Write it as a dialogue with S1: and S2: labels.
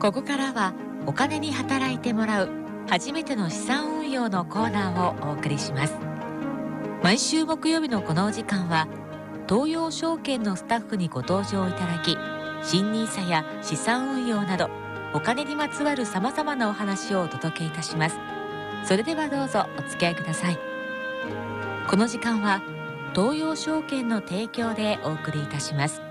S1: ここからはお金に働いてもらう初めての資産運用のコーナーをお送りします。毎週木曜日のこのお時間は東洋証券のスタッフにご登場いただき、新ニーサや資産運用などお金にまつわるさまざまなお話をお届けいたします。それではどうぞお付き合いください。この時間は東洋証券の提供でお送りいたします。